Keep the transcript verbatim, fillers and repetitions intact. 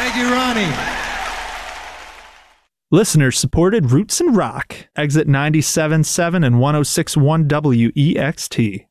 Thank you, Ronnie. Listener-supported Roots and Rock. Exit ninety-seven point seven and one oh six point one W E X T.